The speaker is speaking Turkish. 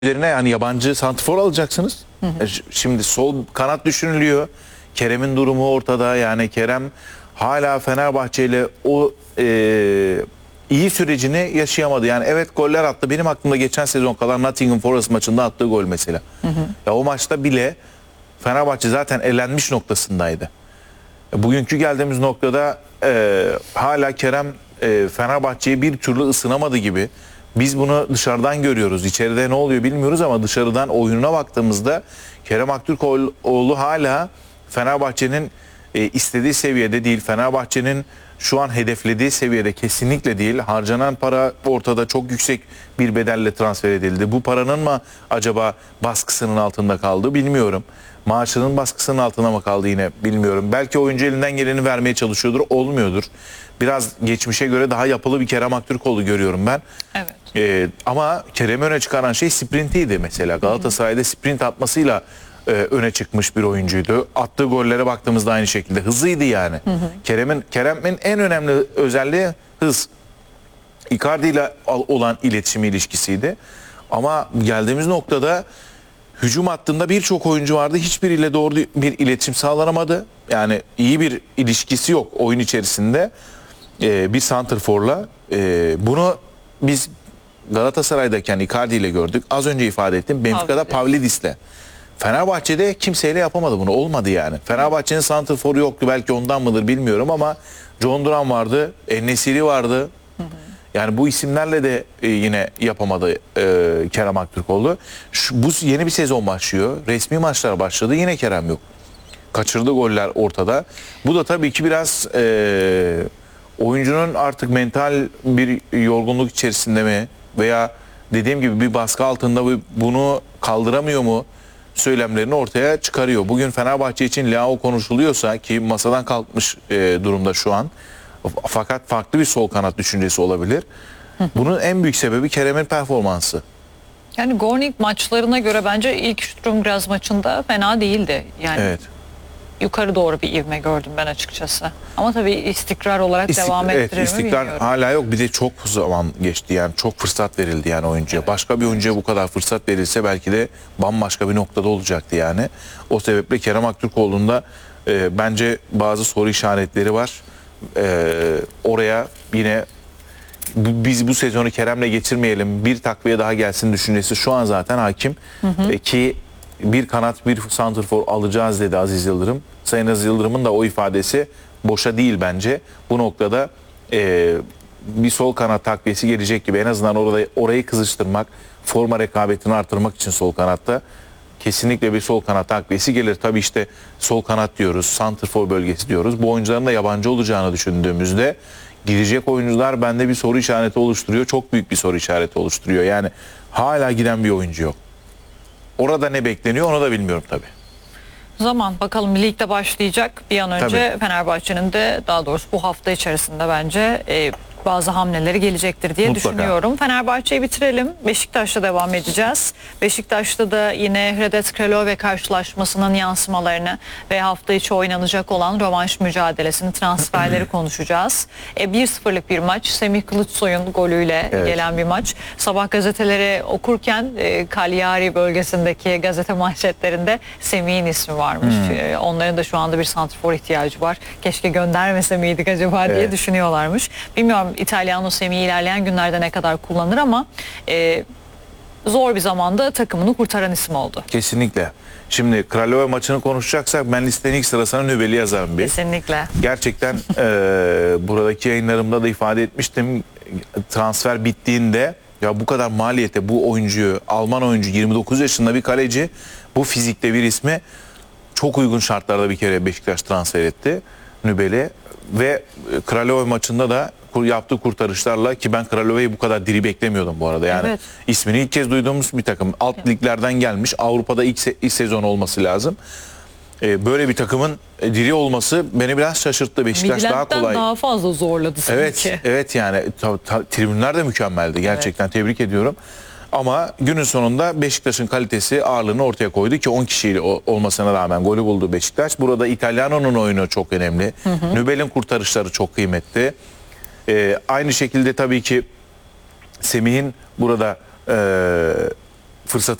Üzerine yani yabancı santrfor alacaksınız. Şimdi sol kanat düşünülüyor. Kerem'in durumu ortada. Yani Kerem hala Fenerbahçe ile o iyi sürecini yaşayamadı. Yani evet goller attı. Benim aklımda geçen sezon kadar Nottingham Forest maçında attığı gol mesela. Ya o maçta bile Fenerbahçe zaten elenmiş noktasındaydı. Bugünkü geldiğimiz noktada hala Kerem Fenerbahçe'ye bir türlü ısınamadı gibi. Biz bunu dışarıdan görüyoruz. İçeride ne oluyor bilmiyoruz ama dışarıdan oyununa baktığımızda Kerem Aktürkoğlu hala Fenerbahçe'nin istediği seviyede değil. Fenerbahçe'nin şu an hedeflediği seviyede kesinlikle değil. Harcanan para ortada, çok yüksek bir bedelle transfer edildi. Bu paranın mı acaba baskısının altında kaldı bilmiyorum. Maaşının baskısının altına mı kaldı yine bilmiyorum. Belki oyuncu elinden geleni vermeye çalışıyordur, olmuyordur. Biraz geçmişe göre daha yapılı bir Kerem Aktürkoğlu görüyorum ben. Evet. Ama Kerem'i öne çıkaran şey sprintiydi mesela. Galatasaray'da sprint atmasıyla öne çıkmış bir oyuncuydu. Attığı gollere baktığımızda aynı şekilde hızlıydı yani. Kerem'in en önemli özelliği hız. Icardi ile olan iletişim ilişkisiydi. Ama geldiğimiz noktada hücum hattında birçok oyuncu vardı. Hiçbiriyle doğru bir iletişim sağlanamadı. Yani iyi bir ilişkisi yok oyun içerisinde bir santrforla. Bunu biz Galatasaray'dayken Icardi ile gördük. Az önce ifade ettim. Benfica'da Pavlidis'le. Fenerbahçe'de kimseyle yapamadı bunu. Olmadı yani. Fenerbahçe'nin santrforu yoktu. Belki ondan mıdır bilmiyorum ama John Duran vardı. En-Nesyri vardı. Yani bu isimlerle de yine yapamadı Kerem Aktürkoğlu. Bu yeni bir sezon başlıyor. Resmi maçlar başladı. Yine Kerem yok. Kaçırdığı goller ortada. Bu da tabii ki biraz oyuncunun artık mental bir yorgunluk içerisinde mi veya dediğim gibi bir baskı altında bunu kaldıramıyor mu söylemlerini ortaya çıkarıyor. Bugün Fenerbahçe için Leao konuşuluyorsa ki masadan kalkmış durumda şu an. Fakat farklı bir sol kanat düşüncesi olabilir. Bunun en büyük sebebi Kerem'in performansı. Yani Gornik maçlarına göre bence ilk Sturm maçında fena değildi. Yani Evet. yukarı doğru bir ivme gördüm ben açıkçası. Ama tabii istikrar olarak devam ettirir mi istikrar bilmiyorum. hala yok. Bir de çok zaman geçti yani. Çok fırsat verildi yani oyuncuya. Evet. Başka bir oyuncuya bu kadar fırsat verilse belki de bambaşka bir noktada olacaktı yani. O sebeple Kerem Aktürkoğlu'nda bence bazı soru işaretleri var. Oraya yine biz bu sezonu Kerem'le geçirmeyelim, bir takviye daha gelsin düşüncesi şu an zaten hakim. Ki bir kanat bir santrfor alacağız dedi Aziz Yıldırım. Sayın Aziz Yıldırım'ın da o ifadesi boşa değil bence. Bu noktada bir sol kanat takviyesi gelecek gibi, en azından orayı kızıştırmak, forma rekabetini artırmak için sol kanatta kesinlikle bir sol kanat takviyesi gelir. Tabii işte sol kanat diyoruz, santrfor bölgesi diyoruz. Bu oyuncuların da yabancı olacağını düşündüğümüzde gidecek oyuncular bende bir soru işareti oluşturuyor. Çok büyük bir soru işareti oluşturuyor. Yani hala giden bir oyuncu yok. Orada ne bekleniyor onu da bilmiyorum tabii. Zaman bakalım, ligde başlayacak. Bir an önce Tabii. Fenerbahçe'nin de daha doğrusu bu hafta içerisinde bence bazı hamleleri gelecektir diye Mutlaka düşünüyorum. Fenerbahçe'yi bitirelim. Beşiktaş'ta devam edeceğiz. Beşiktaş'ta da yine Hradec Kralove karşılaşmasının yansımalarını ve hafta içi oynanacak olan rövanş mücadelesini, transferleri konuşacağız. 1-0'lık bir maç. Semih Kılıçsoy'un golüyle gelen bir maç. Sabah gazeteleri okurken Cagliari bölgesindeki gazete manşetlerinde Semih'in ismi varmış. Onların da şu anda bir santrfor ihtiyacı var. Keşke göndermese miydik acaba diye düşünüyorlarmış. Bilmiyorum İtalyan Semih'i ilerleyen günlerde ne kadar kullanır ama zor bir zamanda takımını kurtaran isim oldu. Kesinlikle. Şimdi Kralove maçını konuşacaksak ben listenin ilk sırasına Nübel'i yazarım bir. Kesinlikle. Gerçekten buradaki yayınlarımda da ifade etmiştim. Transfer bittiğinde ya bu kadar maliyete bu oyuncuyu, Alman oyuncu 29 yaşında bir kaleci, bu fizikte bir ismi çok uygun şartlarda bir kere Beşiktaş transfer etti Nübel'i ve Kralove maçında da yaptığı kurtarışlarla, ki ben Kralove'yi bu kadar diri beklemiyordum bu arada. Yani ismini ilk kez duyduğumuz bir takım. Alt liglerden gelmiş. Avrupa'da ilk sezon olması lazım. Böyle bir takımın diri olması beni biraz şaşırttı. Beşiktaş daha kolay. daha fazla zorladı sanki. Evet yani tribünler de mükemmeldi. Gerçekten tebrik ediyorum. Ama günün sonunda Beşiktaş'ın kalitesi ağırlığını ortaya koydu ki 10 kişiyle olmasına rağmen golü buldu Beşiktaş. Burada Italiano'nun oyunu çok önemli. Nübel'in kurtarışları çok kıymetli. Aynı şekilde tabii ki Semih'in burada fırsatı